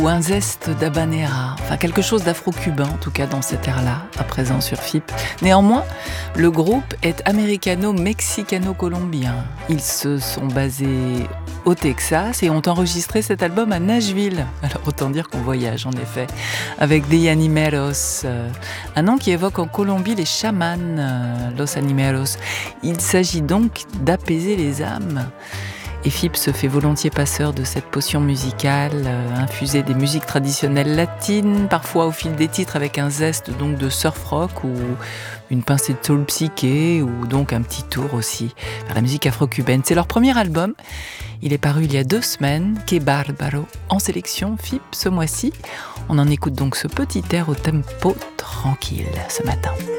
ou un zeste d'habanera, enfin quelque chose d'afro-cubain en tout cas dans cet air-là, à présent sur FIP. Néanmoins, le groupe est américano-mexicano-colombien. Ils se sont basés au Texas et ont enregistré cet album à Nashville. Alors autant dire qu'on voyage en effet, avec des Animeros, un nom qui évoque en Colombie les chamans, Los Animeros. Il s'agit donc d'apaiser les âmes. Et FIP se fait volontiers passeur de cette potion musicale, infusée des musiques traditionnelles latines, parfois au fil des titres avec un zeste donc de surf rock ou une pincée de soul psyché ou donc un petit tour aussi vers la musique afro-cubaine. C'est leur premier album, il est paru il y a 2 semaines, Que Barbaro, en sélection FIP ce mois-ci. On en écoute donc ce petit air au tempo tranquille ce matin.